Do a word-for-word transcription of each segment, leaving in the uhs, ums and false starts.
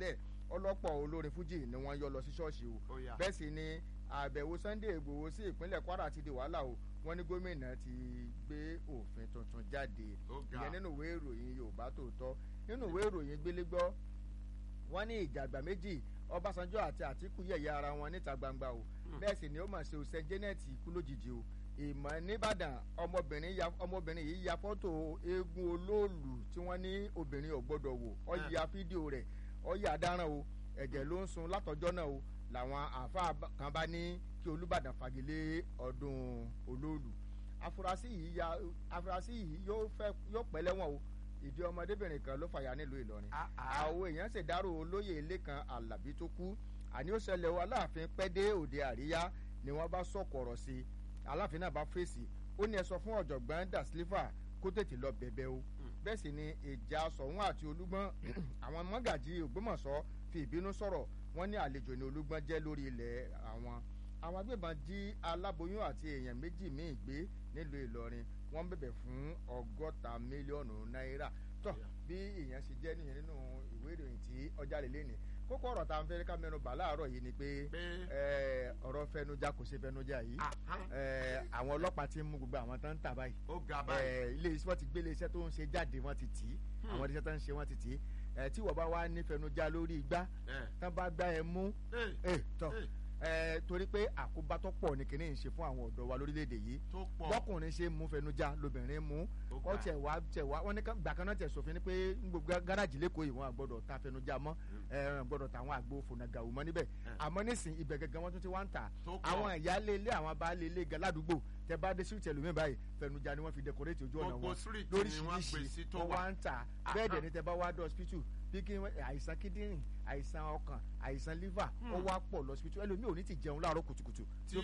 sílẹ̀ ọlọ́pọ̀ olórin fújì ni wọ́n yọ lọ sí ṣọ́ọ̀ṣì o bẹ́ẹ̀ sì ni àbẹ̀wò Sunday Igboho sí ìpínlẹ̀ Kwara ti di wàhálà o wọ́n ní gómìnà ti gbé òfin tuntun jáde ìyẹn nínú ìwé ìròyìn Yorùbá Tòótọ́ nínú ìwé ìròyìn Gbélégbọ́ wọ́n ní ìjà àgbà méjì Ọbásanjọ́ àti Àtíkù yẹ̀yẹ́ ara wọn níta gbangba o bẹ́ẹ̀ sì ni ó mà ṣe òṣè Janet kú lójijì o ìmọ̀ nìbàdàn ọmọbìnrin ya ọmọbìnrin yìí ya fọ́tò eégún olóòlù tí wọ́n ní obìnrin ò gbọ́dọ̀ wò ó ya fídíò rẹ̀ ó yà dáràn o ẹ̀jẹ̀ ló ń sun látọjọ́ náà o làwọn àáfàá kan bá ní kí Olúbàdàn fagilé ọdún olóòlù afurasí yìí ya afurasí yìí yóò fẹ́ yóò pẹ́ lẹ́wọ̀n o ìdí ọmọdébìnrin kan ló fàyà nílùú Ìlọrin àwọn èèyàn ṣèdárò olóyè Lékan Àlàbí tó kú àní ó ṣẹlẹ̀ o Aláàfin pẹ́ dé òde àríyá ni wọ́n bá sọ̀kò ọ̀rọ̀ sí i Aláàfin náà bá fèsì ó ní ẹ sọ fún ọ̀jọ̀gbọ́n Da Silva kó tètè lọ bẹ̀bẹ̀ o bẹ́ẹ̀ sì ni ìjà Ṣọ̀ún àti Olúgbọ́n àwọn mọ́gàjì Ògbómọ̀ṣọ́ fi ìbínú sọ̀rọ̀ wọ́n ní àlejò ní Olúgbọ́n jẹ́ lórí ilẹ̀ àwọn àwọn agbébọn jí aláboyún àti èèyàn méjì míì gbé nílùú Ìlọrin wọ́n bẹ̀bẹ̀ fún ọgọ́ta mílíọ̀nù náírà tó bí ìyẹn ṣe jẹ́ nìyẹn nínú ìwé ìròyìn tí ọjà lè léni kókó ọ̀rọ̀ tá à ń fẹ́ ká mẹ́nu bà láàárọ̀ yìí ni pé ọ̀rọ̀ fẹnujá kò ṣe fẹnujá yìí àwọn ọlọ́pàá ti ń mú gbogbo àwọn tó ń tà báyìí ilé iṣẹ́ wọ́n ti gbé ilé iṣẹ́ tó ń ṣe jáde wọ́n ti tì í àwọn iṣẹ́ tó ń ṣe wọ́n ti tì í tí wọ́n bá wá ní fẹnujá lórí igbá tán bá gbá ẹ mú tọ́ torí pé àkóbá tó pọ̀ ní kìnìún ṣe fún àwọn ọ̀dọ́ wa lórílẹ̀‐èdè yìí bọ́kùnrin ṣe mú fẹnujá lóbìnrin mú kọ́ tẹ̀ wá tẹ̀ wá wọ́n ní gbàkan náà tẹ̀ sòfin ni pé gbogbo gáràjì lẹ́kọ̀ọ́ yìí wọ́n àgbọ̀dọ̀ ta fẹnujá mọ́ gbọ́dọ̀ ta àwọn àgbo fònàgàwò mọ́ níbẹ̀ àmọ́ nísìn ibẹ̀ gẹ́gẹ́ wọ́n tún ti wá ń tà àwọn ìyáálé ilé àwọn baálé ilé gan ládùúgbò tẹ bá dé síwìtì ẹlòmíì báyìí fẹnujá ni wọ́n fi dẹkọrétì ojú ọ̀nà wọn lóríṣiríṣi wọ́n wá ń tà bẹ́ẹ̀ dẹ̀ ni tẹ bá wá dé hospital bí kí àìsàn kíndìnrín àìsàn ọkàn àìsàn liver ó wá pọ̀ lọ́sibítù ẹlòmíì ò ní ti jẹun láàárọ̀ kùtùkùtù tí ó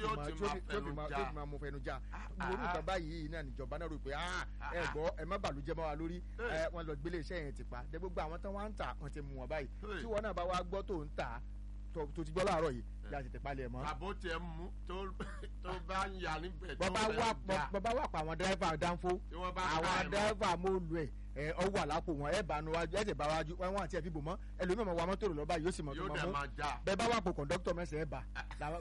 fi máa mú fẹnujá orú nǹkan báyìí náà níjọba náà rò pé ẹ gbọ́ ẹ má bàlújẹ́ mọ́ wa lórí wọn lọ gbélé iṣẹ́ yẹn ti pa dé gbogbo àwọn tán wá ń tà wọ́n ti mú wọn báyìí tí wọn náà bá wá gbọ́ tó ń tà tó ti gbọ́ láàárọ̀ yìí bí a ti tẹ̀ palẹ̀ mọ́. àbó tiẹ̀ mú tó bá ń yà níbẹ̀ tó bẹ́ẹ̀ gbà. bàbá wà pa àwọn dírẹ́fà dánfó àwọn dírẹ́fà mọ́ọ̀lù ẹ̀ ẹ ọ wà lápò wọn ẹ bá nu wájú ẹ tẹ bá wájú wọn wọn àti ẹ fi bò mọ ẹlòmíràn máa wà mọ́tò rẹ lọ́ba yóò sì mọ̀ tó máa mú bẹ́ẹ̀ bá wà pò kọ̀ǹdọ́tọ̀ mẹ́sẹ̀ ẹ bá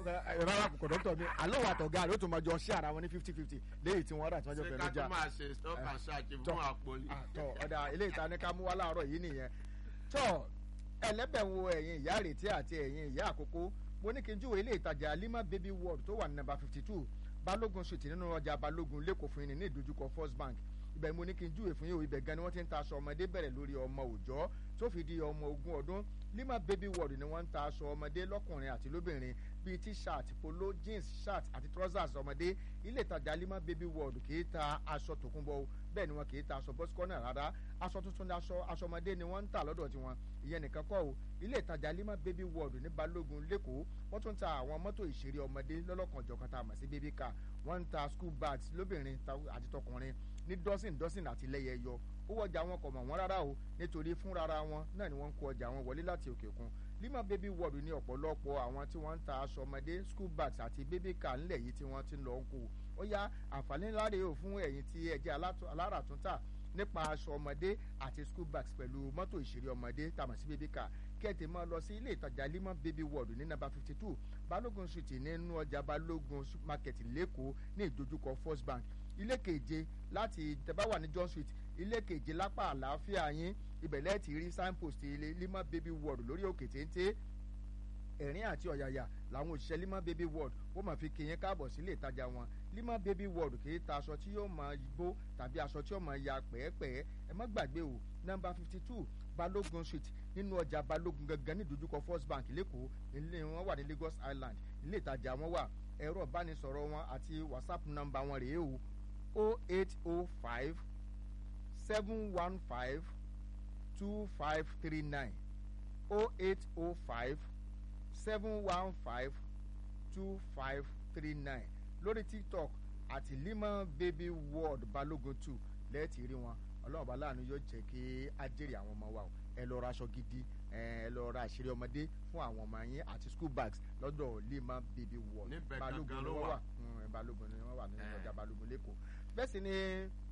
ẹ bá wà pò kọ̀ǹdọ́tọ̀ mi àlọ́ wà tọ̀gá rẹ ó tún máa jọ ṣé ara wọn ní fifty fifty léyìí tí wọ́n rà tí wọ́n jọ fẹ́ lójà. ṣé ká tó máa ṣe stop and search fún àpò yìí. tọ ọ̀dà ilé ìta ní ká mú wá láàárọ̀ yìí nìyẹn tọ ẹlẹ́bẹ̀wò ẹ̀yìn ìyá Ìrètí àti ẹ̀yìn ìyá Àkókó mo ní kí n júwèé ilé ìtajà Lima Baby World tó wà ní nàmbà fifty two Balógun street nínú ọjà Balógun lẹ́kọ̀ọ́ fún yín ní ìdojúkọ First Bank ibẹ̀ mo ní kí n júwèé fún yín o ibẹ̀ gan ni wọ́n ti ń ta aṣọ ọmọdé bẹ̀rẹ̀ lórí ọmọ òòjọ́ tó fi di ọmọ ogún ọdún Lima Baby World ni wọ́n ń ta aṣọ ọmọdé lọ́kùnrin àti lóbìnrin bíi t-shirt polo jeans shirt àti trousers ọmọdé ilé ìtajà Lima Baby World kì í ta aṣọ tòkunbọ̀ bẹ́ẹ̀ ni wọn kì í ta aṣọ bọ́síkọ́nà rárá aṣọ tuntun ní aṣọ aṣọ ọmọdé ni wọ́n ń tà lọ́dọ̀ tiwọn ìyẹn nìkan kọ́ o ilé ìtajà Lima Baby World ní Balógun lẹ́kọ̀ọ́ wọ́n tún ń ta àwọn mọ́tò ìṣeré ọmọdé lọ́lọ́kanjọ̀kan tá a mọ̀ sí baby car wọ́n ń ta school bags lóbìnrin àti tọkùnrin ní dọ́sìn dọ́sìn àti lẹ́yẹ yọ owó ọjà wọn kò mọ̀ wọ́n rárá o nítorí fún rárá wọn náà ni wọ́n ń kó ọjà wọn wọlé láti òkè òkun Lima Baby World ní ọ̀pọ̀lọpọ̀ àwọn tí wọ́n ń ta aṣọ ọmọdé school bags àti baby car ńlẹ̀ yìí tí wọ́n ti ń lọ ń kó ó yá àǹfààní ńlá rèé o fún ẹ̀yin tí ẹ jẹ́ aláràtúntà nípa aṣọ ọmọdé àti school bags pẹ̀lú mọ́tò ìṣeré ọmọdé tàmọ̀ sí baby car kẹ́ẹ̀tì máa lọ sí ilé ìtajà Lima Baby World ní nàmbà fifty two Balógun street nínú ọjà Balógun market lẹ́kọ̀ọ́ ní ìdojúkọ First Bank ilé keje láti tẹ́bá wà ní John street ilé keje lápá àlàáfíà yín ibẹ̀ lẹ́ẹ̀tì rí signpost ilé Lima Baby World lórí òkè téńté ẹ̀rín àti ọ̀yàyà làwọn òṣìṣẹ́ Lima Baby World wọ́n máa fi kìyìn káàbọ̀ sílé ìtajà wọn Lima Baby World kì í ta aṣọ tí yóò máa gbó tàbí aṣọ tí yóò máa ya pẹ́ẹ́pẹ́ẹ́ ẹ má gbàgbé o nọ́mbà fifty two Balógun street nínú ọjà Balógun gangan ní ìdojúkọ First Bank lẹ́kọ̀ọ́ ilé wọn wà ní Lagos Island ilé ìtajà wọn wà ẹ̀rọ ìbánisọ̀rọ̀ wọn àti WhatsApp nọ́mbà wọn rèé o oh eight oh five seven one five two five three nine oh eight oh five seven one five two five three nine lórí TikTok àti Lima Baby World Balógun two lẹ́ẹ̀tì rí wọn ọlọ́run bá láàánú yóò jẹ́ kí á jèrè àwọn ọmọ wa o ẹ lọ ra aṣọ gidi ẹ lọ ra àṣírí ọmọdé fún àwọn ọmọ yín àti school bags lọ́dọ̀ Lima Baby World Balógun ló wà Balógun ni wọ́n wà nínú ọjà Balógun lẹ́kọ̀ọ́ bẹ́ẹ̀ sì ni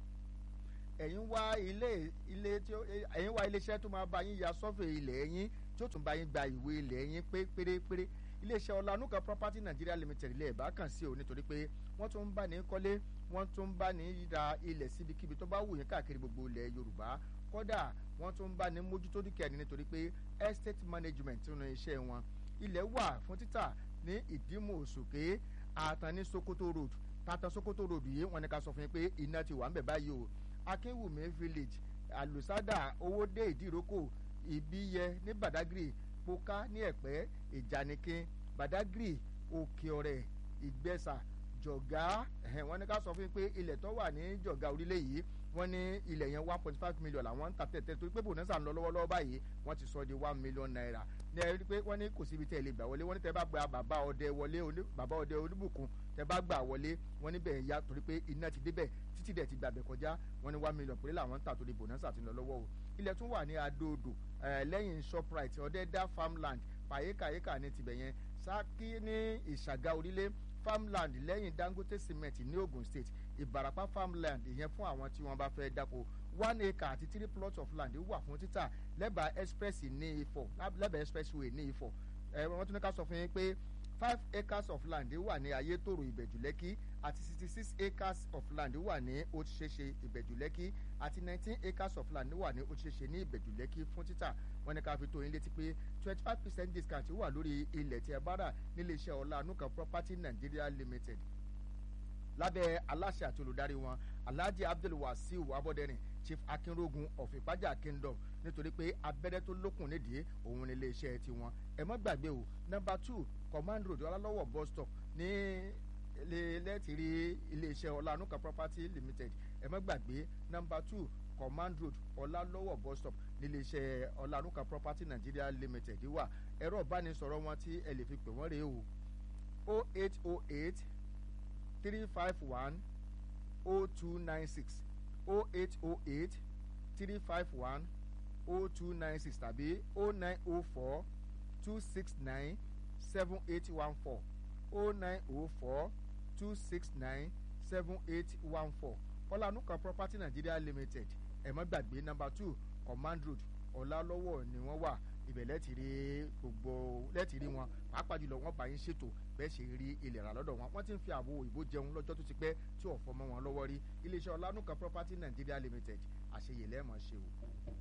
ẹ̀yin wá ilé ilé tí ẹ̀yin wá iléeṣẹ́ tó máa bá yín ya sọ́fẹ̀ ilẹ̀ yín tí ó tún bá yín gba ìwé ilẹ̀ yín pé pérépéré iléeṣẹ́ ọ̀lànúkà property nigeria limited ilẹ̀ ìbá kàn sí o nítorí pé wọ́n tún ń bá ní kọ́lé wọ́n tún ń bá ní ra ilẹ̀ síbikíbi tó bá wù yín káàkiri gbogbo ilẹ̀ yorùbá kódà wọ́n tún ń bá ní mójútó dúkìá ní nítorí pé estate management nínú iṣẹ́ wọn ilẹ̀ wà fún títà ní ìdímọ̀ òsòké àtàn ní sokoto road tata sokoto road yìí wọ́n ní ká sọ fún yín pé iná ti wà ń bẹ̀ báyìí o akínwùmí village àlùsádà owódé ìdíròkò ìbíyẹ ní badagry poka ní ẹ̀pẹ́ ìjànìkin badagry òkè ọ̀rẹ́ ìgbẹ́sà jọ̀gá wọ́n ní ká sọ fún yín pé ilẹ̀ tó wà ní jọ̀gá orílẹ̀ yìí wọ́n ní ilẹ̀ yẹn one point five million làwọn ń ta tẹ̀tẹ̀ torí pé bonanza ń lọ lọ́wọ́lọ́wọ́ báyìí wọ́n ti sọ di one million naira ní ẹ̀rí pé wọ́n ní kò síbi tẹ́ ẹ lè gbà wọlé wọ́n ní tẹ́ bá gba bàbá ọdẹ wọlé bàbá ọdẹ olúbùkún tẹ́ bá gbà wọlé wọ́n níbẹ̀ ya torí pé iná ti débẹ̀ títí dẹ̀ ti gbàbẹ̀ kọjá wọ́n ní one million péré làwọn ń ta torí bonanza ti ń lọ lọ́wọ́ o ilẹ̀ tún wà ní adóodò lẹ́yìn shoprite ọ̀dẹ́dá farmland pàyékàyékà ní tibẹ̀ yẹn sákì ní ìṣàgá orílẹ̀ farmland lẹ́yìn dangote cement ní ogun state ìbàràpá farmland ìyẹn fún àwọn tí wọ́n bá fẹ́ dáko one acre àti three plots of land wà fún títà lẹ́bàá express ní ifọ̀ lẹ́bàá expressway ní ifọ̀ ẹ wọ́n tún ní ká sọ fún yín pé five acres of land wà ní ayétòrò ìbẹ̀jú lẹ́kì àti sixty six acres of land wà ní òṣìṣẹ́ ìbẹ̀jú lẹ́kì àti nineteen acres of land wà ní òṣìṣẹ́ ní ìbẹ̀jú lẹ́kì fún títà wọ́n ní ká fi tó yín létí pé twenty five percent discount wà lórí ilẹ̀ tí ẹ bá rà nílé iṣẹ́ ọ̀lànúkà property nigeria limited lábẹ́ aláṣẹ àti olùdarí wọn alhaji abdulwasiu abọ́dẹ̀rìn chief akinrogun of ìpájà kingdom nítorí pé abẹ́rẹ́ tó lókun nídìí òun ní ilé iṣẹ́ tiwọn ẹ mọ́ gbàgbé o number two command road ọlálọ́wọ̀ bus stop ní lẹ́ẹ̀tì rí ilé iṣẹ́ ọ̀lànúkà property limited ẹ mọ́ gbàgbé number two command road ọlálọ́wọ̀ bus stop nílé iṣẹ́ ọ̀lànúkà property nigeria limited wà ẹ̀rọ ìbánisọ̀rọ̀ wọn tí ẹ lè fi pè wọ́n rèé o oh eight oh eight three five one oh two nine six oh eight oh eight three five one oh two nine six tàbí oh nine oh four two six nine seven eight one four oh nine oh four two six nine seven eight one four ọ̀lànúkà property nigeria limited ẹ má gbàgbé number two command road ọ̀làlọ́wọ̀ ni wọ́n wà ibẹ̀ lẹ́tì rí gbogbo lẹ́tì rí wọn pàápàá jùlọ wọ́n bá yín ṣètò bẹ́ẹ̀ ṣe rí ilẹ̀ rà lọ́dọ̀ wọn wọ́n ti ń fi àwo ìbò jẹun lọ́jọ́ tó ti pẹ́ tí ò fọmọ wọn lọ́wọ́ rí iléeṣẹ́ ọ̀lànúkà property nigeria limited àṣeyè lẹ́ẹ̀mọ̀ ṣe o.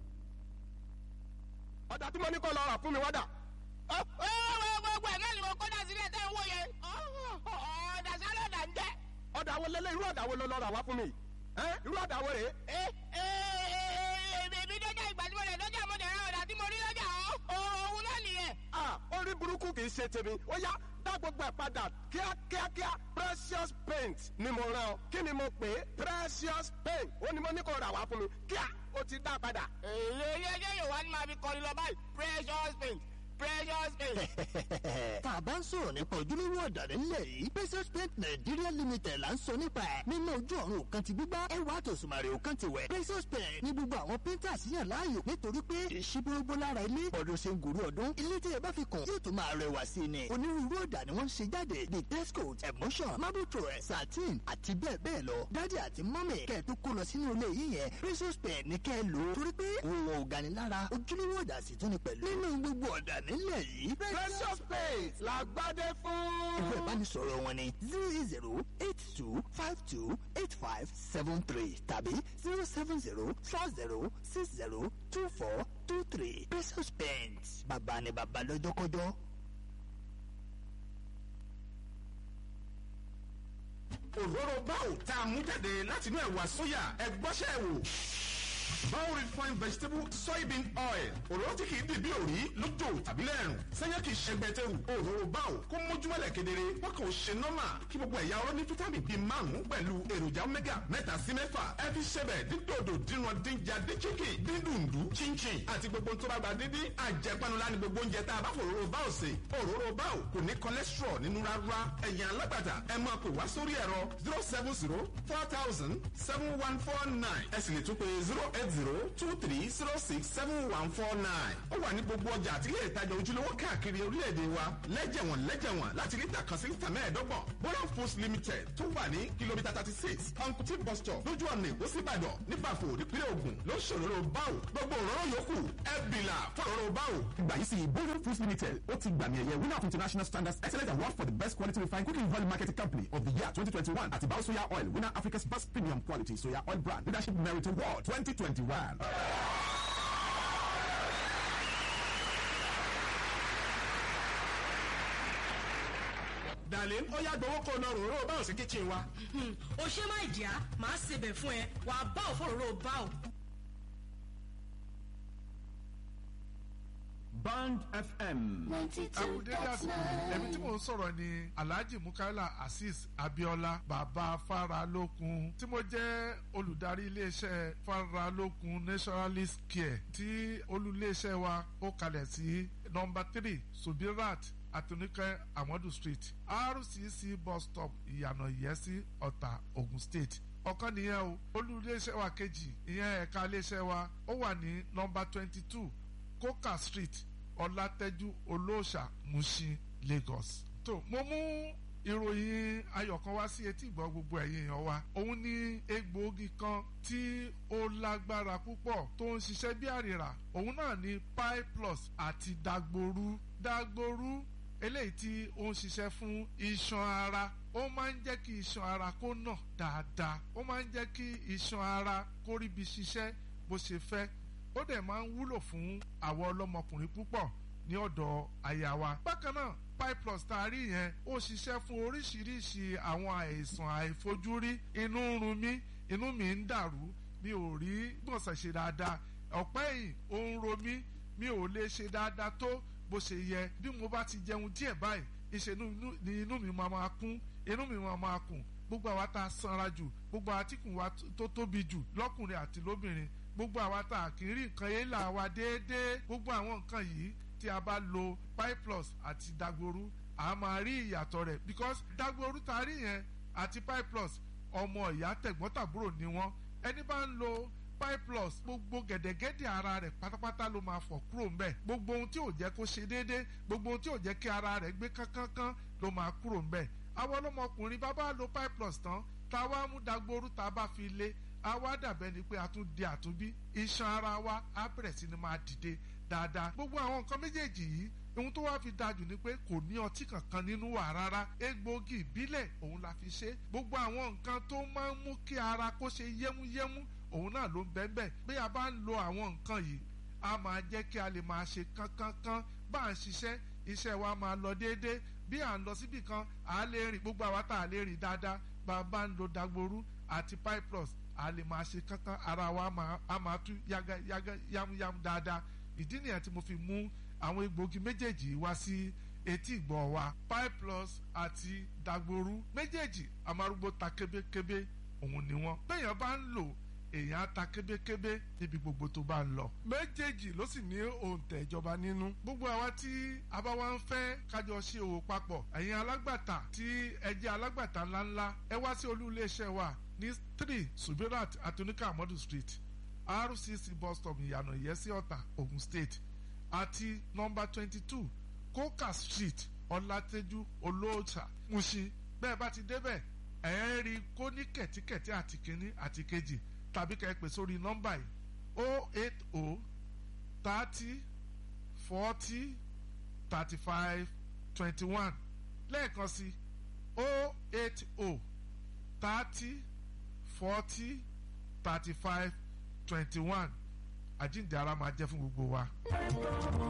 ọ̀dà tí mo ní kó lọ rà fún mi wádà. ó ó gbogbo ẹ̀ náà ni mo kọ́ dà sílẹ̀ tẹ́ ń wò yẹn ọ̀dà sálẹ̀ ọ̀dà ń jẹ́. ọ̀dà wo lélẹ̀ irú ọ̀dà wo ló lọ rà wá fún mi irú ọ̀dà wo rèé. ẹ ẹ èmi dọ́jà ìgbà tí mo lè dọ́jà mo dẹ̀ ra ọ̀dà tí mo rí lọ́jà òun náà nìyẹn. orí burúkú kì í ṣe tèmi ó yá dá gbogbo ẹ̀ padà kíákíákíá precious paint ni mo rán ọ kí ni mo pè é precious paint ó ní mo ní kó rà wá fún mi kíá ó ti dá padà. èyí ẹyẹ yóò wá ní máa fi kọrin lọ báyìí precious paint precious paint. tá a bá ń sọ̀rọ̀ nípa ojúlówó ọ̀dà nílẹ̀ yìí precious paint nigeria limited là ń sọ nípa ẹ̀ nínú ojú ọ̀run òkan ti gbígbá ẹwà àtòsùnmàrè òkan ti wẹ̀ precious paint ní gbogbo àwọn painters yàn láàyò nítorí pé ìṣíbórógbó lára ilé ọdún ṣe ń gòrí ọdún ilé tí ẹ bá fi kàn yóò tún máa rẹwà sí i ni onírúurú ọ̀dà ni wọ́n ń ṣe jáde bíi texcoat emotion marble thread satin àti bẹ́ẹ̀ bẹ́ẹ̀ lọ dádì àti mọ́mì kẹ́ ẹ̀ tó kó lọ sínú ilé yìí yẹn precious paint ní kẹ́ ẹ lò ó torí pé òun ò gani lára ojúlówó ọ̀dà sì tún ni pẹ̀lú nínú gbogbo ọ̀dà nílẹ̀ yìí. precious paint la gbádé fún. ẹgbẹ́ ìbánisọ̀rọ̀ wọn ni zero eight zero eight two five two eight five seven three tàbí zero seven zero four zero six zero two four two three precious paint bàbá ni bàbá lọ́jọ́kọ́jọ́. òróró báwò tá a mú jáde láti inú ẹ̀wà sóyà ẹgbọ́sẹ̀ wò. Bao refined vegetable soybean oil òróró tí kìí dì bí òrí lójó tàbí lẹ́rùn sẹ́yìn kìí ṣe gbẹtẹ́rù òróró Bao kó mójúmọ́lẹ̀ kedere wọ́n kàn ó ṣe nọ́mà kí gbogbo ẹ̀yà ọ̀rọ̀ ní fítámì bíi márùn-ún pẹ̀lú èròjà omega mẹ́ta sí mẹ́fà ẹ fi ṣẹbẹ̀ dídòdò dínran dínjà díchíkì dídùndú chinchin àti gbogbo tó bá gba dídí àjẹpanulá ni gbogbo oúnjẹ tá a bá fòróró Bao sè òróró Bao kò ní cholesterol nínú rárá ẹ̀yin alágbàtà ẹ máa pè wá sórí ẹ̀rọ zero seven zero four thousand seven one four nine ẹ sì lè tún pé zero eight zero two three zero six seven one four nine. ó wà ní gbogbo ọjà àti ilé ìtajà ojúlówó káàkiri orílẹ̀-èdè wa lẹ́jẹ̀wọ̀n lẹ́jẹ̀wọ̀n láti lítà kan sí lítà mẹ́ẹ̀ẹ́dọ́gbọ̀n. Bora Foods Limited tó wà ní kìlómítà thirty six Ankuti bus stop lójú ọ̀nà Èkó sí Ìbàdàn nípàfò nípínlẹ̀ Ògùn ló ń ṣòro báwò. gbogbo òróró yòókù ẹ bìlà fọ̀rọ̀ báwò. ìgbà yìí sí Bora Foods Limited ó ti gbàmì ẹ̀yẹ winner of international standards excellent award for the best quality refined cooking oil marketing company of the year twenty twenty-one àti Bao Soya Oil winner Africa's best premium quality soya oil brand leadership merit award twenty twenty-one. darlin ó yá gbowó kó lọ ròró báwo sí kitchen wa. o ṣe má ìdíyà máa ṣebẹ̀ fún ẹ wàá bá òfòròrò báwo. Band F M. àwùdédé àsìkò ẹ̀mí tí mò ń sọ̀rọ̀ ni Alhaji Mukaila Azeez Abiola bàbá Faralókun tí mo jẹ́ olùdarí iléeṣẹ́ Faralókun Naturalist Care tí olùléeṣẹ́ wa ó kalẹ̀ sí nọ́mbà three Subirat Atunikẹ́ Amadu Street R C C bus stop Ìyànà Ìyẹ́sí Ọ̀tà Ogun State ọ̀kan nìyẹn o olùléeṣẹ́ wa kejì ìyẹn ẹ̀ka iléeṣẹ́ wa ó wà ní nọ́mbà twenty two Coca Street Ọlátẹ́jú Olóòṣà Mushin Lagos. tó mo mú ìròyìn ayọ̀ kan wá sí etí ìgbọ́ gbogbo ẹ̀yin èèyàn wa òun ni egbòogi kan tí ó lágbára púpọ̀ tó ń ṣiṣẹ́ bí àrìrà òun náà ni Pi Plus àti Dagboru Dagboru eléyìí tí ó ń ṣiṣẹ́ fún iṣan ara ó máa ń jẹ́ kí iṣan ara kó nà dáadáa ó máa ń jẹ́ kí iṣan ara kó ríbi ṣiṣẹ́ bó ṣe fẹ́ ó dẹ̀ máa ń wúlò fún àwọn ọlọ́mọkùnrin púpọ̀ ní ọ̀dọ̀ aya wa. bákan náà Pi Plus tá a rí yẹn ó ṣiṣẹ́ fún oríṣiríṣi àwọn àìsàn àìfojúrí inú ń run mí inú mi ń dàrú mi ò rí gbọ̀nsẹ̀ ṣe dáadáa ọ̀pẹ́ yìí ó ń ro mí mi ò lè ṣe dáadáa tó bó ṣe yẹ bí mo bá ti jẹun díẹ̀ báyìí ìṣe ni inú mi máa máa kún inú mi máa máa kùn gbogbo àwa tá a sanra jù gbogbo àtikùn wa tó tóbi jù lọ́kùnrin àti lóbìnrin gbogbo àwa tá a kì í rí nǹkan yẹn là wá déédéé gbogbo àwọn nǹkan yìí tí a bá lo Pi Plus àti Dagboru a máa rí ìyàtọ̀ rẹ̀ because Dagboru tá a rí yẹn àti Pi Plus ọmọ ìyá tẹ̀gbọ́n-tàbúrò ni wọ́n ẹni bá ń lo Pi Plus gbogbo gẹ̀dẹ̀gẹ̀dẹ̀ ara rẹ̀ pátápátá ló máa fọ̀ kúrò ńbẹ̀ gbogbo ohun tí ò jẹ́ kó ṣe déédéé gbogbo ohun tí ò jẹ́ kí ara rẹ̀ gbé kánkán ló máa kúrò ńbẹ̀ àwọn ọlọ́mọkùnrin bá bá lo Pi Plus tán tá a wá mú Dagboru tá a bá fi lé a wá dàbẹ́ ni pé a tún di àtúnbí iṣan ara wa á bẹ̀rẹ̀ sí ni máa dìde dáadáa gbogbo àwọn nǹkan méjèèjì yìí ohun tó wá fi dájú ni pé kò ní ọtí kankan nínú wà rárá egbòogi ìbílẹ̀ òun la fi ṣe gbogbo àwọn nǹkan tó máa ń mú kí ara kó ṣe yẹ́múyẹ́mú òun náà ló ń bẹ́ẹ̀ bí a bá ń lo àwọn nǹkan yìí a máa jẹ́ kí a lè máa ṣe kánkánká bá a ń ṣiṣẹ́ iṣẹ́ wa máa lọ déédéé bí à ń lọ síbì kan à á lè rìn gbogbo àwa tá a lè rìn dáadáa bá a bá ń lo Dagboru àti Pi Plus a lè máa ṣe kankan ara wa a máa tú yaga yaga yamuyamu dáadáa ìdí nìyẹn tí mo fi mú àwọn egbòogi méjèèjì wá sí etí ìgbọ́ wa Pi Plus àti Dagboru méjèèjì amárúgbó ta kébékébé òun ni wọ́n bẹ́ẹ̀yàn bá ń lò èèyàn á ta kébékébé níbi gbogbo tó bá ń lọ méjèèjì ló sì ní òǹtẹ̀ ìjọba nínú gbogbo àwa tí a bá wá ń fẹ́ kájọ ṣe òwò papọ̀ ẹ̀yin alágbàtà tí ẹ jẹ́ alágbàtà ńláńlá ẹ wá sí olú iléeṣẹ́ wa ní three Subirat Atunika Amadu Street R C C bus stop Ìyànà Ìyẹ́sí Ọ̀tà Ogun State àti nọ́mbà twenty two Coca Street Ọlátẹ́jú Olóòṣà Mushin bẹ́ẹ̀ bá ti débẹ̀ ẹ̀ ń rí kó ní kẹ̀tíkẹ̀tí àti kínní àti kejì tàbí kẹ́ ẹ pè sórí nọ́mbà yìí o eight o thirty forty thirty five twenty one lẹ́ẹ̀kan sí o eight o thirty forty thirty five twenty one àjíǹde ara máa jẹ́ fún gbogbo wa.